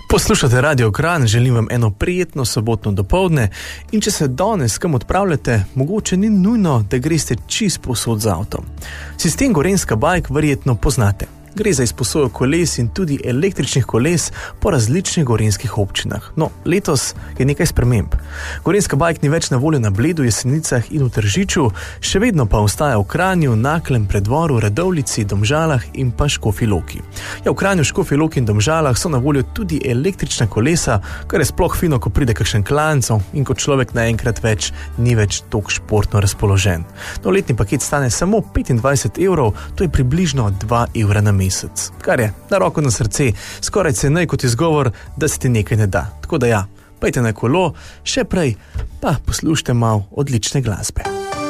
Poslušate Radio Kranj, želim vam eno prijetno sobotno dopoldne in če se danes kam odpravljate, mogoče ni nujno, da greste čist povsod z avtom. Sistem Gorenjska Bike verjetno poznate. Gre za izposojo koles in tudi električnih koles po različnih gorenjskih občinah. No, letos je nekaj sprememb. Gorenjska Bike ni več na voljo na Bledu, Jesenicah in v Tržiču, še vedno pa ostaja v Kranju, Naklem, Preddvoru, Radovljici, Domžalah in pa Škofji Loki. Ja, v Kranju, Škofji Loki in Domžalah so na voljo tudi električna kolesa, kar je sploh fino, ko pride kakšen klanco in ko človek naenkrat ni več toliko športno razpoložen. No, letni paket stane samo 25 €, to je približno 2 € na mesec. Kar je, na roko na srce, skoraj cenej kot izgovor, da se ti nekaj ne da. Tako da ja, pejte na kolo, še prej pa poslušajte malo odlične glasbe.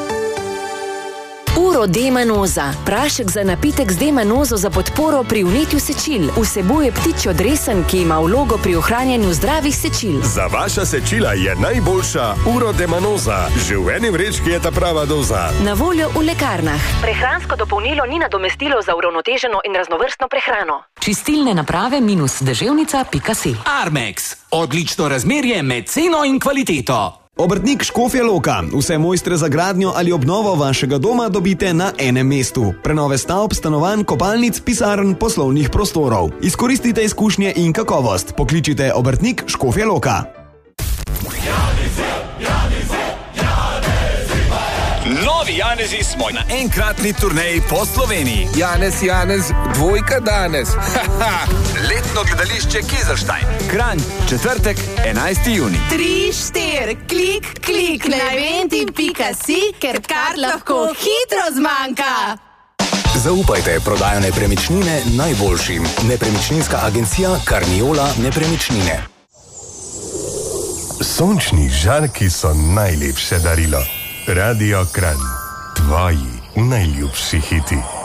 Uro D-manoza. Prašek za napitek z D-manozo za podporo pri vnetju sečil. Vsebuje ptičjo dresen, ki ima vlogo pri ohranjanju zdravih sečil. Za vaša sečila je najboljša Uro D-manoza. Že v eni vrečki je ta prava doza. Na voljo v lekarnah. Prehransko dopolnilo ni nadomestilo za uravnoteženo in raznovrstno prehrano. Čistilne naprave -deževnica.si. Armex. Odlično razmerje med ceno in kvaliteto. Obrtnik Škofja Loka. Vse mojstre za gradnjo ali obnovo vašega doma dobite na enem mestu. Prenove stavb, stanovanj, kopalnic, pisarn, poslovnih prostorov. Izkoristite izkušnje in kakovost. Pokličite Obrtnik Škofja Loka. Novi Janezi smo na enkratni turneji po Sloveniji. Janez, dvojka danes. Letno gledališče Kizerstein. Kranj, četrtek, 11. junij. 3, 4, klik, na eventi.si, ker kar lahko hitro zmanjka. Zaupajte prodajo nepremičnine najboljšim. Nepremičninska agencija Carniola Nepremičnine. Sončni žarki so najlepše darilo. Radio Kranj, tvoji najljubši hiti.